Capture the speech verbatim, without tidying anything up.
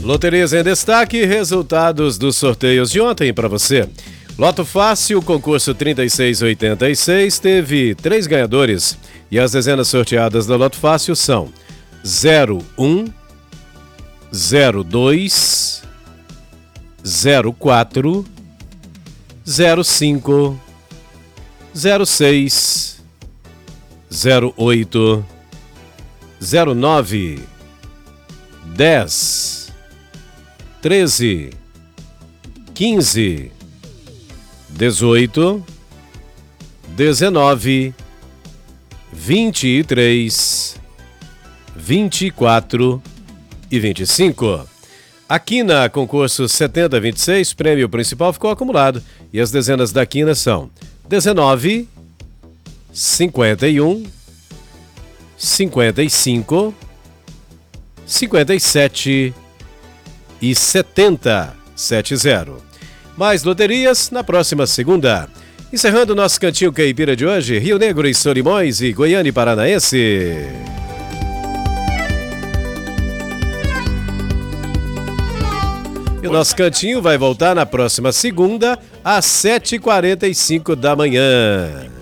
Loterias em destaque, resultados dos sorteios de ontem para você. Loto Fácil, concurso trinta e seis oitenta e seis, teve três ganhadores e as dezenas sorteadas da Loto Fácil são zero um, zero dois, zero quatro, zero cinco, zero seis, zero oito, zero nove, dez, treze, quinze, dezoito, dezenove, vinte e três, vinte e quatro e vinte e cinco. Aqui na concurso setenta vinte e seis, prêmio principal ficou acumulado e as dezenas da quina são dezenove, cinquenta e um, cinquenta e cinco, cinquenta e sete e setenta, setenta. Mais loterias na próxima segunda. Encerrando nosso cantinho caipira de hoje, Rio Negro e Solimões e Goiânia e Paranaense. E o nosso cantinho vai voltar na próxima segunda, às sete e quarenta e cinco da manhã.